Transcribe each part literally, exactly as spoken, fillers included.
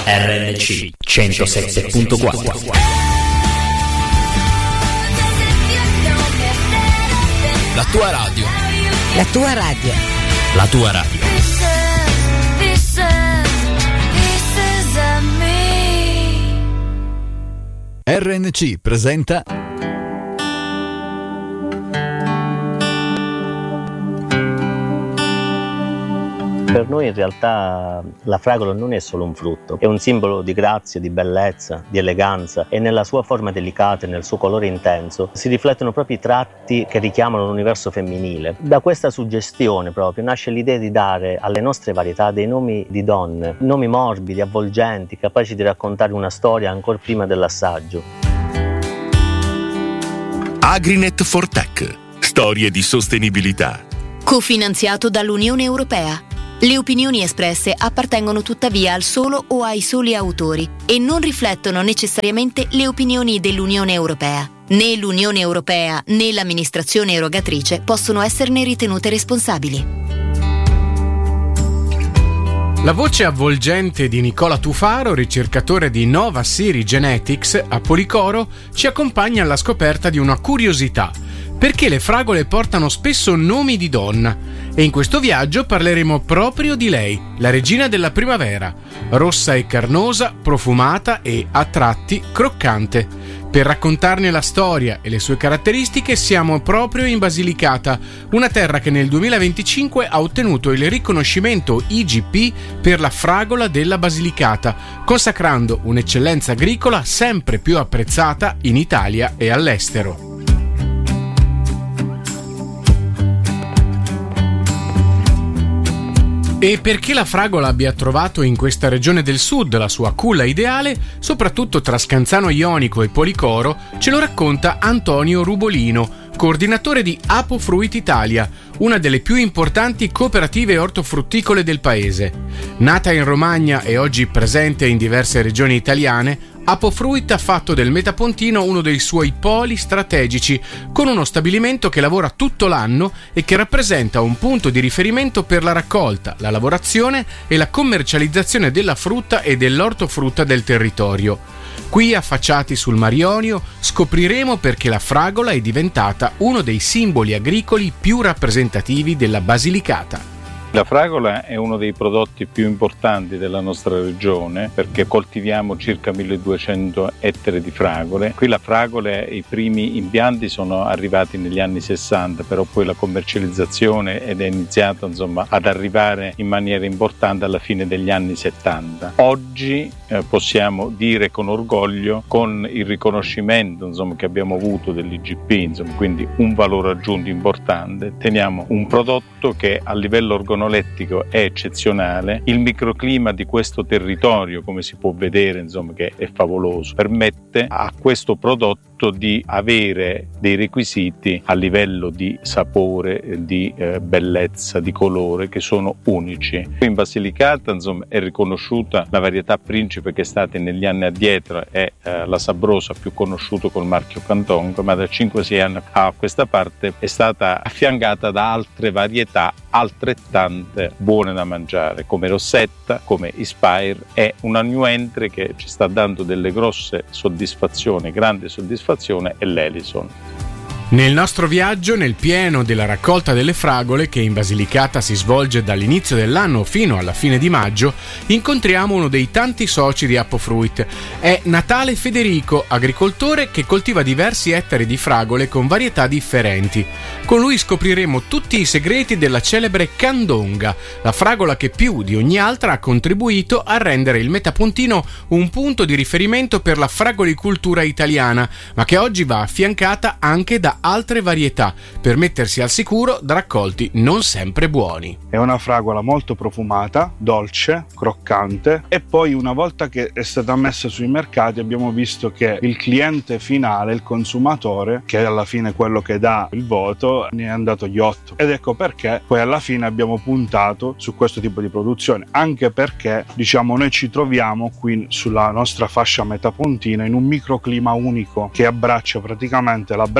R N C centosette virgola quattro. La tua radio. La tua radio. La tua radio. R N C presenta Per noi in realtà la fragola non è solo un frutto, è un simbolo di grazia, di bellezza, di eleganza, e nella sua forma delicata e nel suo colore intenso si riflettono proprio i tratti che richiamano l'universo femminile. Da questa suggestione proprio nasce l'idea di dare alle nostre varietà dei nomi di donne, nomi morbidi, avvolgenti, capaci di raccontare una storia ancora prima dell'assaggio. Agrinet for Tech. Storie di sostenibilità. Cofinanziato dall'Unione Europea. Le opinioni espresse appartengono tuttavia al solo o ai soli autori e non riflettono necessariamente le opinioni dell'Unione Europea. Né l'Unione Europea né l'amministrazione erogatrice possono esserne ritenute responsabili. La voce avvolgente di Nicola Tufaro, ricercatore di Nova Siri Genetics a Policoro, ci accompagna alla scoperta di una curiosità. Perché le fragole portano spesso nomi di donna? E in questo viaggio parleremo proprio di lei, la regina della primavera, rossa e carnosa, profumata e, a tratti, croccante. Per raccontarne la storia e le sue caratteristiche siamo proprio in Basilicata, una terra che nel duemilaventicinque ha ottenuto il riconoscimento I G P per la fragola della Basilicata, consacrando un'eccellenza agricola sempre più apprezzata in Italia e all'estero. E perché la fragola abbia trovato in questa regione del sud la sua culla ideale, soprattutto tra Scanzano Jonico e Policoro, ce lo racconta Antonio Rubolino, coordinatore di Apofruit Italia, una delle più importanti cooperative ortofrutticole del paese. Nata in Romagna e oggi presente in diverse regioni italiane, Apofruit ha fatto del Metapontino uno dei suoi poli strategici, con uno stabilimento che lavora tutto l'anno e che rappresenta un punto di riferimento per la raccolta, la lavorazione e la commercializzazione della frutta e dell'ortofrutta del territorio. Qui, affacciati sul Mar Ionio, scopriremo perché la fragola è diventata uno dei simboli agricoli più rappresentativi della Basilicata. La fragola è uno dei prodotti più importanti della nostra regione perché coltiviamo circa milleduecento ettari di fragole. Qui la fragola, i primi impianti sono arrivati negli anni sessanta, però poi la commercializzazione ed è iniziata insomma ad arrivare in maniera importante alla fine degli anni settanta. Oggi eh, possiamo dire con orgoglio, con il riconoscimento insomma che abbiamo avuto dell'I G P, insomma, quindi un valore aggiunto importante, teniamo un prodotto che a livello organolettico è eccezionale. Il microclima di questo territorio, come si può vedere, insomma, che è favoloso, permette a questo prodotto di avere dei requisiti a livello di sapore, di eh, bellezza, di colore che sono unici. In Basilicata, insomma, è riconosciuta la varietà principe che è stata negli anni addietro, è eh, la Sabrosa, più conosciuto col marchio Cantongo, ma da cinque sei anni a questa parte è stata affiancata da altre varietà altrettante buone da mangiare, come Rossetta, come Inspire. È una new entry che ci sta dando delle grosse soddisfazioni, grande soddisfazione, è l'Elison. Nel nostro viaggio, nel pieno della raccolta delle fragole, che in Basilicata si svolge dall'inizio dell'anno fino alla fine di maggio, incontriamo uno dei tanti soci di Apofruit. È Natale Federico, agricoltore che coltiva diversi ettari di fragole con varietà differenti. Con lui scopriremo tutti i segreti della celebre Candonga, la fragola che più di ogni altra ha contribuito a rendere il Metapontino un punto di riferimento per la fragolicultura italiana, ma che oggi va affiancata anche da altre varietà per mettersi al sicuro da raccolti non sempre buoni. È una fragola molto profumata, dolce, croccante, e poi una volta che è stata messa sui mercati abbiamo visto che il cliente finale, il consumatore, che è alla fine quello che dà il voto, ne è andato gli otto. Ed ecco perché poi alla fine abbiamo puntato su questo tipo di produzione, anche perché diciamo noi ci troviamo qui sulla nostra fascia Metapontina in un microclima unico che abbraccia praticamente la brezza mariana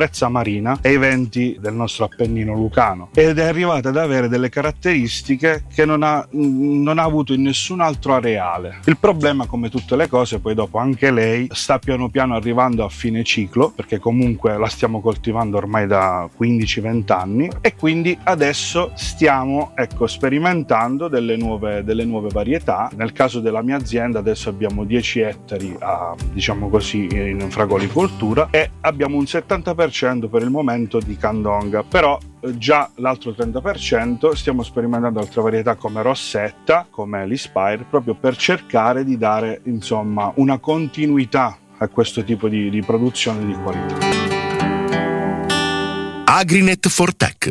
marina e i venti del nostro Appennino lucano, ed è arrivata ad avere delle caratteristiche che non ha, non ha avuto in nessun altro areale. Il problema, come tutte le cose, poi dopo anche lei sta piano piano arrivando a fine ciclo, perché comunque la stiamo coltivando ormai da quindici venti anni, e quindi adesso stiamo ecco sperimentando delle nuove, delle nuove varietà. Nel caso della mia azienda adesso abbiamo dieci ettari a, diciamo così, in fragolicoltura, e abbiamo un settanta per cento per il momento di Candonga, però già l'altro trenta per cento stiamo sperimentando altre varietà come Rossetta, come l'Inspire, proprio per cercare di dare insomma una continuità a questo tipo di, di produzione di qualità. Agrinet Fortec.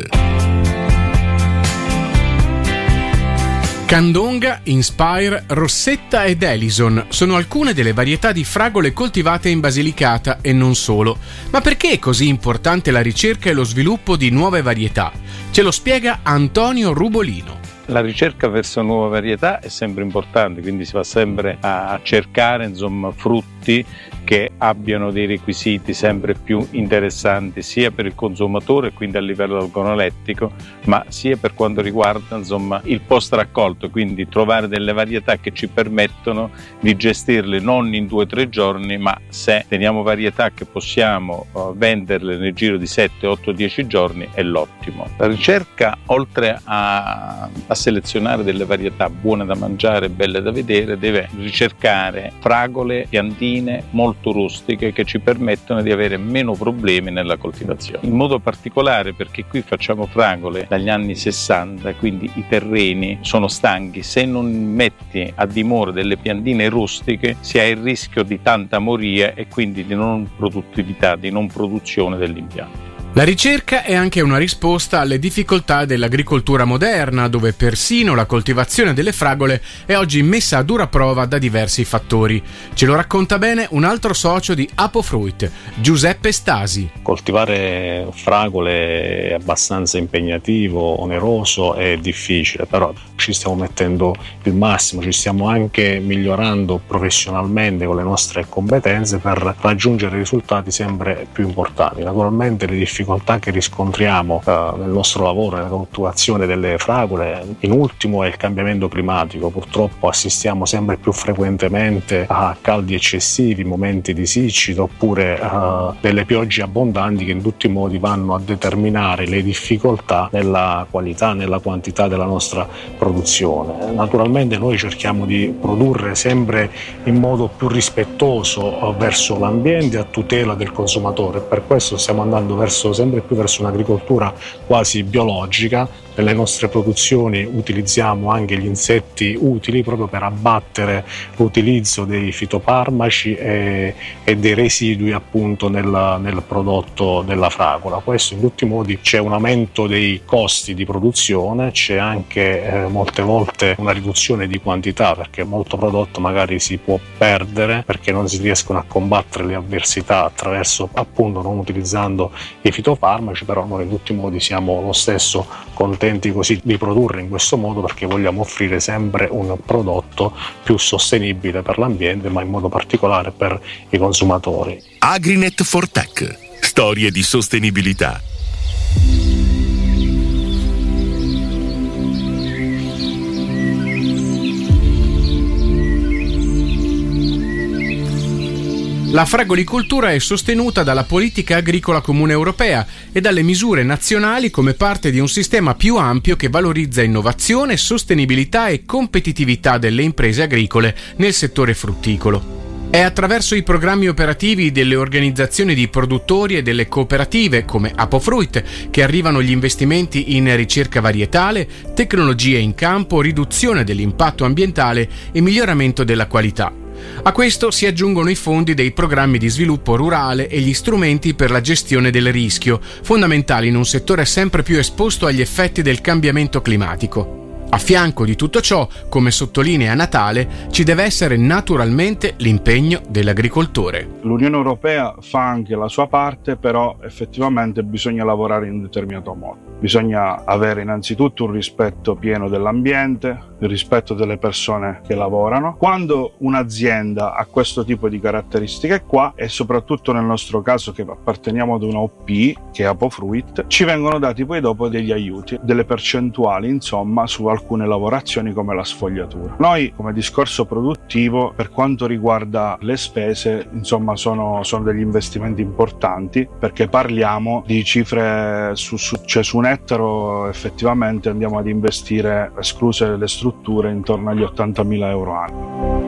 Candonga, Inspire, Rossetta ed Ellison sono alcune delle varietà di fragole coltivate in Basilicata e non solo. Ma perché è così importante la ricerca e lo sviluppo di nuove varietà? Ce lo spiega Antonio Rubolino. La ricerca verso nuove varietà è sempre importante, quindi si va sempre a cercare insomma frutti che abbiano dei requisiti sempre più interessanti sia per il consumatore, quindi a livello organolettico, ma sia per quanto riguarda insomma il post raccolto, quindi trovare delle varietà che ci permettono di gestirle non in due o tre giorni, ma se teniamo varietà che possiamo uh, venderle nel giro di sette, otto, dieci giorni è l'ottimo. La ricerca, oltre a, a selezionare delle varietà buone da mangiare, belle da vedere, deve ricercare fragole, piantine molto rustiche che ci permettono di avere meno problemi nella coltivazione. In modo particolare perché qui facciamo fragole dagli anni sessanta, quindi i terreni sono stanchi. Se non metti a dimora delle piantine rustiche si ha il rischio di tanta moria e quindi di non produttività, di non produzione dell'impianto. La ricerca è anche una risposta alle difficoltà dell'agricoltura moderna, dove persino la coltivazione delle fragole è oggi messa a dura prova da diversi fattori. Ce lo racconta bene un altro socio di Apofruit, Giuseppe Stasi. Coltivare fragole è abbastanza impegnativo, oneroso e difficile, però ci stiamo mettendo il massimo, ci stiamo anche migliorando professionalmente con le nostre competenze per raggiungere risultati sempre più importanti. Naturalmente le difficoltà che riscontriamo uh, nel nostro lavoro, nella coltivazione delle fragole, in ultimo è il cambiamento climatico. Purtroppo assistiamo sempre più frequentemente a caldi eccessivi, momenti di siccità oppure uh, delle piogge abbondanti che in tutti i modi vanno a determinare le difficoltà nella qualità, nella quantità della nostra produzione. Naturalmente noi cerchiamo di produrre sempre in modo più rispettoso verso l'ambiente, a tutela del consumatore, per questo stiamo andando verso sempre più verso un'agricoltura quasi biologica. Nelle nostre produzioni utilizziamo anche gli insetti utili proprio per abbattere l'utilizzo dei fitofarmaci e, e dei residui appunto nel, nel prodotto della fragola. Questo in tutti i modi c'è un aumento dei costi di produzione, c'è anche eh, molte volte una riduzione di quantità, perché molto prodotto magari si può perdere perché non si riescono a combattere le avversità attraverso appunto non utilizzando i fitofarmaci, però noi in tutti i modi siamo lo stesso contenti così di produrre in questo modo, perché vogliamo offrire sempre un prodotto più sostenibile per l'ambiente, ma in modo particolare per i consumatori. Agrinet Fortec, storie di sostenibilità. La fragolicoltura è sostenuta dalla politica agricola comune europea e dalle misure nazionali come parte di un sistema più ampio che valorizza innovazione, sostenibilità e competitività delle imprese agricole nel settore frutticolo. È attraverso i programmi operativi delle organizzazioni di produttori e delle cooperative come Apofruit che arrivano gli investimenti in ricerca varietale, tecnologie in campo, riduzione dell'impatto ambientale e miglioramento della qualità. A questo si aggiungono i fondi dei programmi di sviluppo rurale e gli strumenti per la gestione del rischio, fondamentali in un settore sempre più esposto agli effetti del cambiamento climatico. A fianco di tutto ciò, come sottolinea Natale, ci deve essere naturalmente l'impegno dell'agricoltore. L'Unione Europea fa anche la sua parte, però effettivamente bisogna lavorare in un determinato modo. Bisogna avere innanzitutto un rispetto pieno dell'ambiente, il rispetto delle persone che lavorano. Quando un'azienda ha questo tipo di caratteristiche qua, e soprattutto nel nostro caso che apparteniamo ad una O P che è Apofruit, ci vengono dati poi dopo degli aiuti, delle percentuali insomma su alcune lavorazioni come la sfogliatura. Noi come discorso produttivo, per quanto riguarda le spese, insomma sono, sono degli investimenti importanti, perché parliamo di cifre su, su, cioè su un ettaro effettivamente andiamo ad investire, escluse le strutture, intorno agli ottantamila euro annui.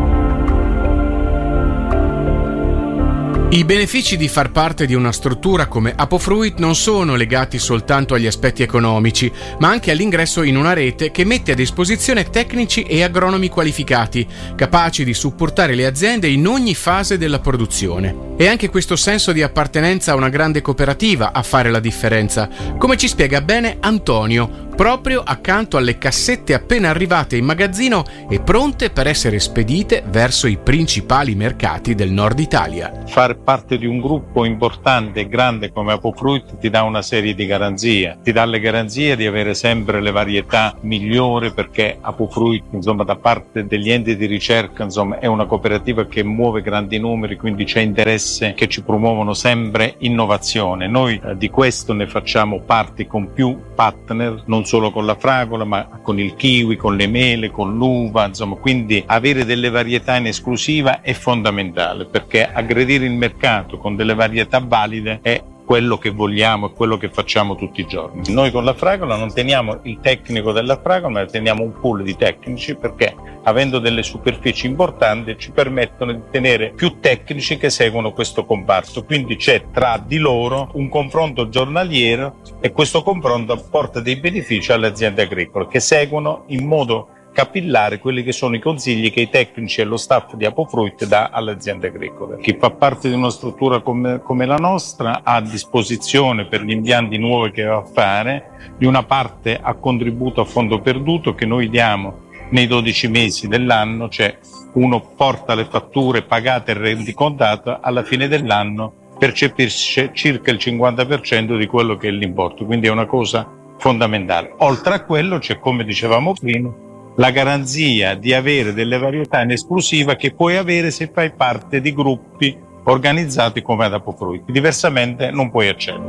I benefici di far parte di una struttura come Apofruit non sono legati soltanto agli aspetti economici, ma anche all'ingresso in una rete che mette a disposizione tecnici e agronomi qualificati, capaci di supportare le aziende in ogni fase della produzione. È anche questo senso di appartenenza a una grande cooperativa a fare la differenza, come ci spiega bene Antonio, proprio accanto alle cassette appena arrivate in magazzino e pronte per essere spedite verso i principali mercati del nord Italia. Fare parte di un gruppo importante e grande come Apofruit ti dà una serie di garanzie, ti dà le garanzie di avere sempre le varietà migliori, perché Apofruit, insomma, da parte degli enti di ricerca, insomma, è una cooperativa che muove grandi numeri, quindi c'è interesse che ci promuovono sempre innovazione. Noi eh, di questo ne facciamo parte con più partner, non solo con la fragola, ma con il kiwi, con le mele, con l'uva, insomma, quindi avere delle varietà in esclusiva è fondamentale, perché aggredire il mercato con delle varietà valide è quello che vogliamo e quello che facciamo tutti i giorni. Noi con la fragola non teniamo il tecnico della fragola, ma teniamo un pool di tecnici, perché avendo delle superfici importanti ci permettono di tenere più tecnici che seguono questo comparto, quindi c'è tra di loro un confronto giornaliero e questo confronto porta dei benefici alle aziende agricole che seguono in modo capillare quelli che sono i consigli che i tecnici e lo staff di Apofruit dà alle aziende agricole. Chi fa parte di una struttura come, come la nostra ha a disposizione per gli impianti nuovi che va a fare di una parte a contributo a fondo perduto che noi diamo nei dodici mesi dell'anno, cioè uno porta le fatture pagate e rendicontate, alla fine dell'anno percepisce circa il cinquanta per cento di quello che è l'importo, quindi è una cosa fondamentale. Oltre a quello c'è, come dicevamo prima, la garanzia di avere delle varietà in esclusiva che puoi avere se fai parte di gruppi organizzati come ad Apofruit, diversamente non puoi accedere.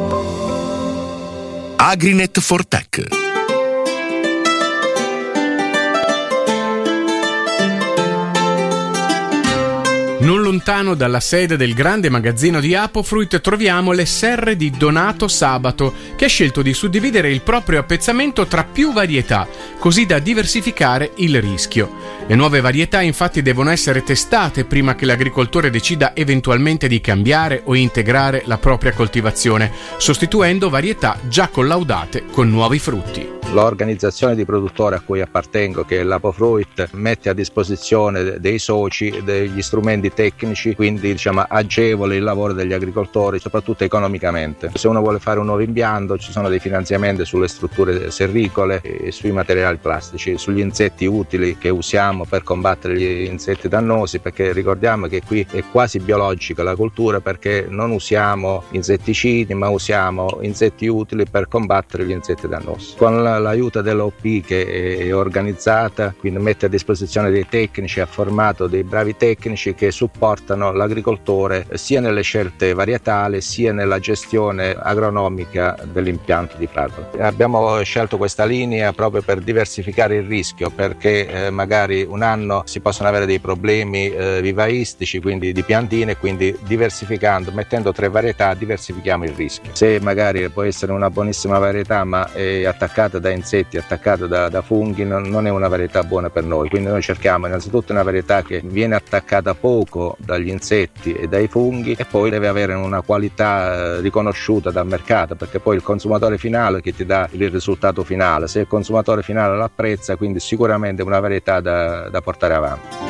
Agrinet for Tech. Non lontano dalla sede del grande magazzino di Apofruit troviamo le serre di Donato Sabato, che ha scelto di suddividere il proprio appezzamento tra più varietà, così da diversificare il rischio. Le nuove varietà infatti devono essere testate prima che l'agricoltore decida eventualmente di cambiare o integrare la propria coltivazione, sostituendo varietà già collaudate con nuovi frutti. L'organizzazione di produttori a cui appartengo, che è l'Apofruit, mette a disposizione dei soci degli strumenti tecnici, quindi diciamo agevole il lavoro degli agricoltori, soprattutto economicamente. Se uno vuole fare un nuovo impianto ci sono dei finanziamenti sulle strutture serricole e sui materiali plastici, sugli insetti utili che usiamo per combattere gli insetti dannosi, perché ricordiamo che qui è quasi biologica la coltura, perché non usiamo insetticidi ma usiamo insetti utili per combattere gli insetti dannosi. Con la l'aiuto dell'O P che è organizzata, quindi mette a disposizione dei tecnici, ha formato dei bravi tecnici che supportano l'agricoltore sia nelle scelte varietali sia nella gestione agronomica dell'impianto di fragola. Abbiamo scelto questa linea proprio per diversificare il rischio, perché eh, magari un anno si possono avere dei problemi eh, vivaistici, quindi di piantine, quindi diversificando, mettendo tre varietà diversifichiamo il rischio. Se magari può essere una buonissima varietà ma è attaccata da insetti, attaccata da, da funghi, non, non è una varietà buona per noi, quindi noi cerchiamo innanzitutto una varietà che viene attaccata poco dagli insetti e dai funghi e poi deve avere una qualità riconosciuta dal mercato, perché poi il consumatore finale che ti dà il risultato finale, se il consumatore finale l'apprezza, quindi sicuramente è una varietà da, da portare avanti.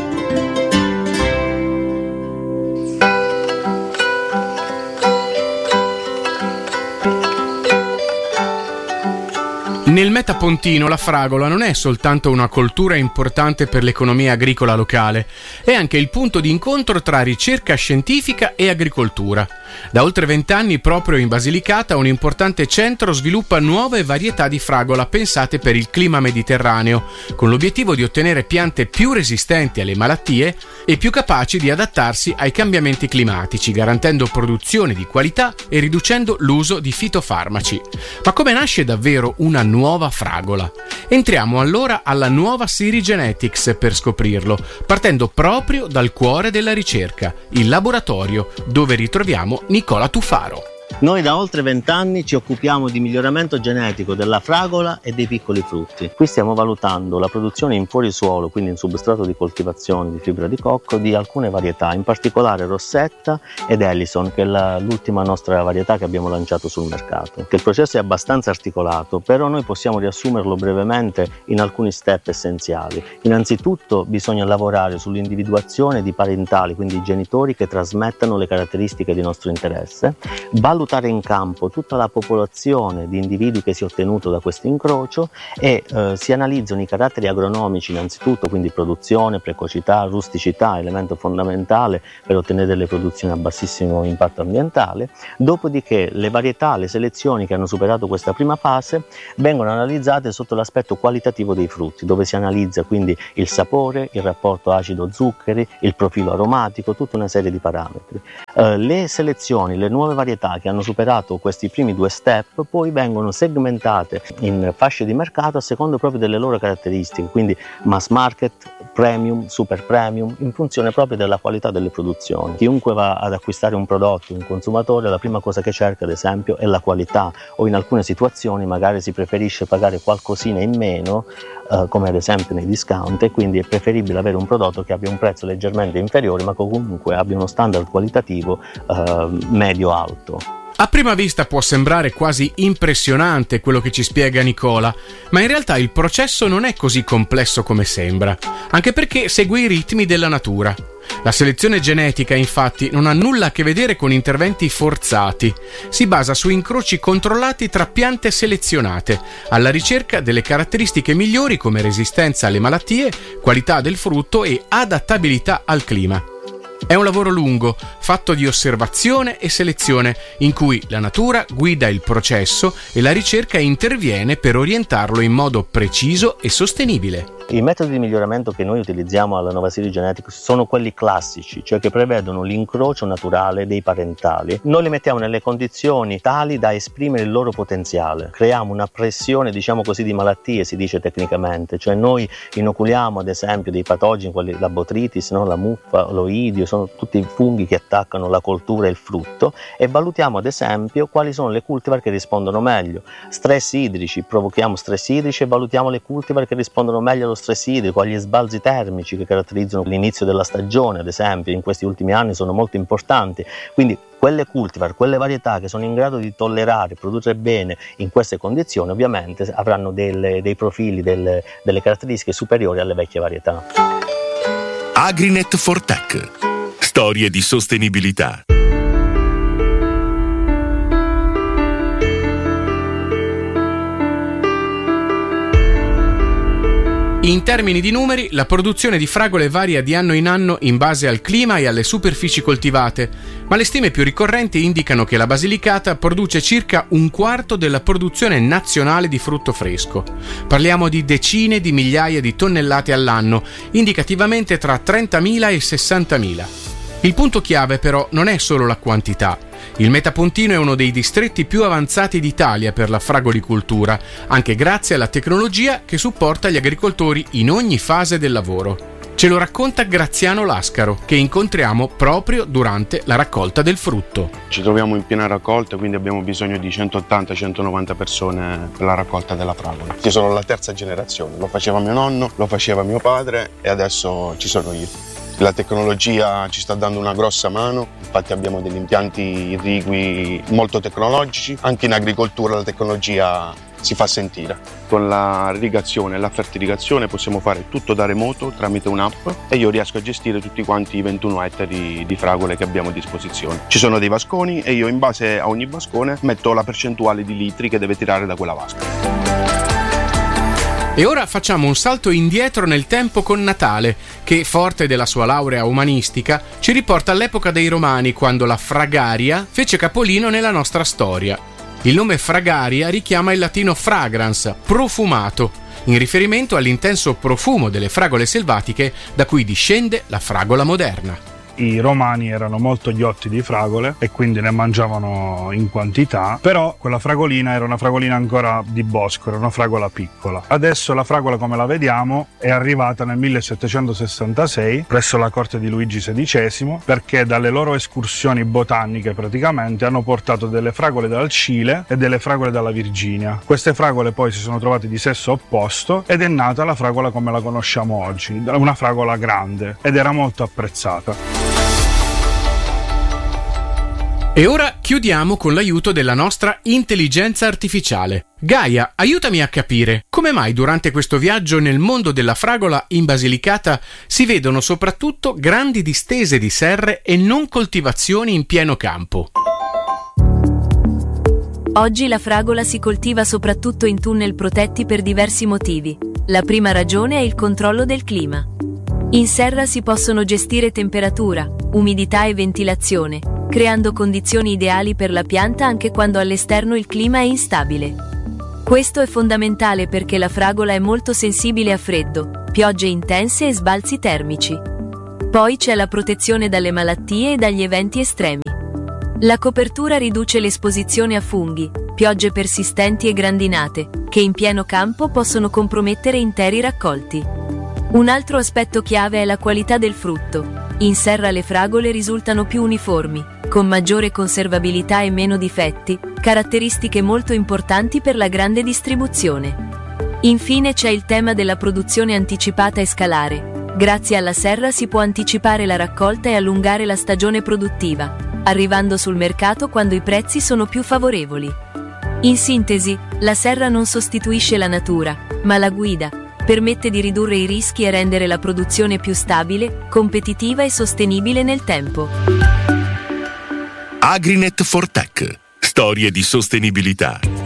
Nel Metapontino la fragola non è soltanto una coltura importante per l'economia agricola locale, è anche il punto di incontro tra ricerca scientifica e agricoltura. Da oltre vent'anni proprio in Basilicata un importante centro sviluppa nuove varietà di fragola pensate per il clima mediterraneo, con l'obiettivo di ottenere piante più resistenti alle malattie e più capaci di adattarsi ai cambiamenti climatici, garantendo produzione di qualità e riducendo l'uso di fitofarmaci. Ma come nasce davvero una nuova fragola? Entriamo allora alla nuova Siri Genetics per scoprirlo, partendo proprio dal cuore della ricerca, il laboratorio, dove ritroviamo Nicola Tufaro. Noi da oltre vent'anni ci occupiamo di miglioramento genetico della fragola e dei piccoli frutti. Qui stiamo valutando la produzione in fuorisuolo, quindi in substrato di coltivazione di fibra di cocco, di alcune varietà, in particolare Rossetta ed Ellison, che è la, l'ultima nostra varietà che abbiamo lanciato sul mercato. Che il processo è abbastanza articolato, però noi possiamo riassumerlo brevemente in alcuni step essenziali. Innanzitutto bisogna lavorare sull'individuazione di parentali, quindi i genitori che trasmettano le caratteristiche di nostro interesse, valutare in campo tutta la popolazione di individui che si è ottenuto da questo incrocio e eh, si analizzano i caratteri agronomici innanzitutto, quindi produzione, precocità, rusticità, elemento fondamentale per ottenere delle produzioni a bassissimo impatto ambientale. Dopodiché le varietà, le selezioni che hanno superato questa prima fase vengono analizzate sotto l'aspetto qualitativo dei frutti, dove si analizza quindi il sapore, il rapporto acido-zuccheri, il profilo aromatico, tutta una serie di parametri. Eh, le selezioni, le nuove varietà che hanno superato questi primi due step poi vengono segmentate in fasce di mercato a seconda proprio delle loro caratteristiche, quindi mass market, premium, super premium, in funzione proprio della qualità delle produzioni. Chiunque va ad acquistare un prodotto, un consumatore, la prima cosa che cerca ad esempio è la qualità, o in alcune situazioni magari si preferisce pagare qualcosina in meno, eh, come ad esempio nei discount, e quindi è preferibile avere un prodotto che abbia un prezzo leggermente inferiore ma comunque abbia uno standard qualitativo eh, medio-alto. A prima vista può sembrare quasi impressionante quello che ci spiega Nicola, ma in realtà il processo non è così complesso come sembra, anche perché segue i ritmi della natura. La selezione genetica, infatti, non ha nulla a che vedere con interventi forzati. Si basa su incroci controllati tra piante selezionate, alla ricerca delle caratteristiche migliori come resistenza alle malattie, qualità del frutto e adattabilità al clima. È un lavoro lungo, fatto di osservazione e selezione, in cui la natura guida il processo e la ricerca interviene per orientarlo in modo preciso e sostenibile. I metodi di miglioramento che noi utilizziamo alla Nova Siri Genetics sono quelli classici, cioè che prevedono l'incrocio naturale dei parentali. Noi li mettiamo nelle condizioni tali da esprimere il loro potenziale. Creiamo una pressione, diciamo così, di malattie, si dice tecnicamente, cioè noi inoculiamo ad esempio dei patogeni, quelli, la botritis, no? La muffa, l'oidio, sono tutti funghi che attaccano la coltura e il frutto, e valutiamo ad esempio quali sono le cultivar che rispondono meglio. Stress idrici, provochiamo stress idrici e valutiamo le cultivar che rispondono meglio allo stress idrico, agli sbalzi termici che caratterizzano l'inizio della stagione, ad esempio, in questi ultimi anni sono molto importanti. Quindi quelle cultivar, quelle varietà che sono in grado di tollerare, produrre bene in queste condizioni, ovviamente avranno delle, dei profili, delle, delle caratteristiche superiori alle vecchie varietà. Agrinet for Tech. Storie di sostenibilità. In termini di numeri, la produzione di fragole varia di anno in anno in base al clima e alle superfici coltivate, ma le stime più ricorrenti indicano che la Basilicata produce circa un quarto della produzione nazionale di frutto fresco. Parliamo di decine di migliaia di tonnellate all'anno, indicativamente tra trentamila e sessantamila. Il punto chiave però non è solo la quantità. Il Metapontino è uno dei distretti più avanzati d'Italia per la fragolicoltura, anche grazie alla tecnologia che supporta gli agricoltori in ogni fase del lavoro. Ce lo racconta Graziano Lascaro, che incontriamo proprio durante la raccolta del frutto. Ci troviamo in piena raccolta, quindi abbiamo bisogno di centottanta centonovanta persone per la raccolta della fragola. Io sono la terza generazione, lo faceva mio nonno, lo faceva mio padre e adesso ci sono io. La tecnologia ci sta dando una grossa mano, infatti abbiamo degli impianti irrigui molto tecnologici. Anche in agricoltura la tecnologia si fa sentire. Con la irrigazione e la fertilizazione possiamo fare tutto da remoto tramite un'app e io riesco a gestire tutti quanti i ventuno ettari di fragole che abbiamo a disposizione. Ci sono dei vasconi e io in base a ogni vascone metto la percentuale di litri che deve tirare da quella vasca. E ora facciamo un salto indietro nel tempo con Natale, che, forte della sua laurea umanistica, ci riporta all'epoca dei Romani, quando la Fragaria fece capolino nella nostra storia. Il nome Fragaria richiama il latino fragrans, profumato, in riferimento all'intenso profumo delle fragole selvatiche da cui discende la fragola moderna. I romani erano molto ghiotti di fragole e quindi ne mangiavano in quantità, però quella fragolina era una fragolina ancora di bosco, era una fragola piccola. Adesso la fragola, come la vediamo, è arrivata nel millesettecentosessantasei presso la corte di Luigi sedicesimo, perché dalle loro escursioni botaniche praticamente hanno portato delle fragole dal Cile e delle fragole dalla Virginia. Queste fragole poi si sono trovate di sesso opposto ed è nata la fragola come la conosciamo oggi, una fragola grande, ed era molto apprezzata. E ora chiudiamo con l'aiuto della nostra intelligenza artificiale. Gaia, aiutami a capire come mai durante questo viaggio nel mondo della fragola in Basilicata si vedono soprattutto grandi distese di serre e non coltivazioni in pieno campo. Oggi la fragola si coltiva soprattutto in tunnel protetti per diversi motivi. La prima ragione è il controllo del clima. In serra si possono gestire temperatura, umidità e ventilazione, creando condizioni ideali per la pianta anche quando all'esterno il clima è instabile. Questo è fondamentale perché la fragola è molto sensibile a freddo, piogge intense e sbalzi termici. Poi c'è la protezione dalle malattie e dagli eventi estremi. La copertura riduce l'esposizione a funghi, piogge persistenti e grandinate, che in pieno campo possono compromettere interi raccolti. Un altro aspetto chiave è la qualità del frutto. In serra le fragole risultano più uniformi, con maggiore conservabilità e meno difetti, caratteristiche molto importanti per la grande distribuzione. Infine c'è il tema della produzione anticipata e scalare. Grazie alla serra si può anticipare la raccolta e allungare la stagione produttiva, arrivando sul mercato quando i prezzi sono più favorevoli. In sintesi, la serra non sostituisce la natura, ma la guida. Permette di ridurre i rischi e rendere la produzione più stabile, competitiva e sostenibile nel tempo. Agrinet for Tech. Storie di sostenibilità.